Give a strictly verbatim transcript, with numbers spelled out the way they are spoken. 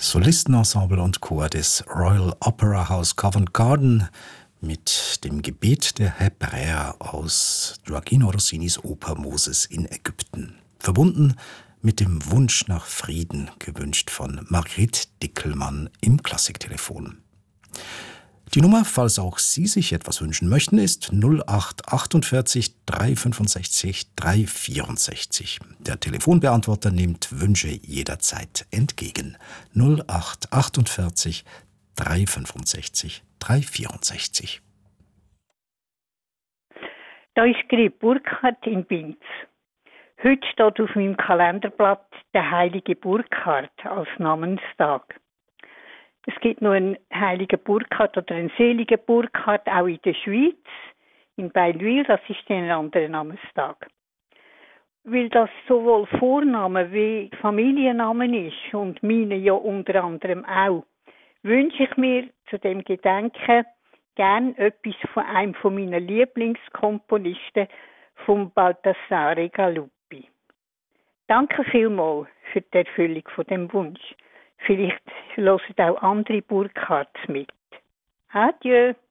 Solistenensemble und Chor des Royal Opera House Covent Garden mit dem Gebet der Hebräer aus Gioacchino Rossinis Oper Moses in Ägypten. Verbunden mit dem Wunsch nach Frieden, gewünscht von Margret Dickelmann im Klassiktelefon. Die Nummer, falls auch Sie sich etwas wünschen möchten, ist null acht achtundvierzig dreihundertfünfundsechzig dreihundertvierundsechzig. Der Telefonbeantworter nimmt Wünsche jederzeit entgegen. null acht achtundvierzig dreihundertfünfundsechzig dreihundertvierundsechzig. Da ist Grip Burkhard in Binz. Heute steht auf meinem Kalenderblatt der heilige Burkhard als Namenstag. Es gibt noch einen heiligen Burkhard oder einen seligen Burkhard, auch in der Schweiz, in Beilwil, das ist ein anderer Namenstag. Weil das sowohl Vorname wie Familiennamen ist und meine ja unter anderem auch, wünsche ich mir zu dem Gedenken gern etwas von einem von meinen Lieblingskomponisten, von Baldassare Galuppi. Danke vielmals für die Erfüllung von dem Wunsch. Vielleicht hören auch andere Burkhards mit. Adieu.